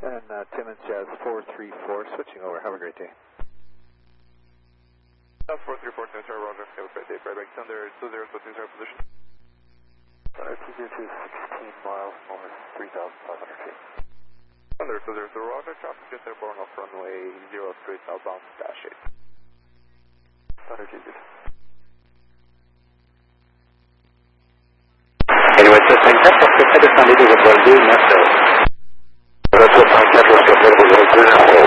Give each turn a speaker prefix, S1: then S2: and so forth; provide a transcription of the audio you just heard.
S1: And Timmins Jazz 434, switching over. Have a great day.
S2: 434, Timmins, Roger. Have a great day. Fairbanks Thunder 20, switching to our position.
S1: 202, 16 miles, moment 3,500 feet.
S2: Thunder 20, Roger. Traffic just airborne off runway 03 southbound, dash 8.
S1: Thunder 22.
S3: Anyway, c'est 54 parce que c'est descendu de votre vol 2, 9